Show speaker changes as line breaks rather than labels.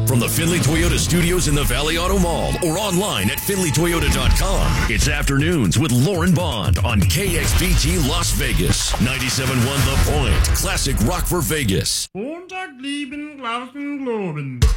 From the Finley Toyota studios in the Valley Auto Mall or online at finleytoyota.com. It's Afternoons with Lauren Bond on KXBG Las Vegas. 97.1 The Point. Classic rock for Vegas.
Montag lieben, Glauben, Globen.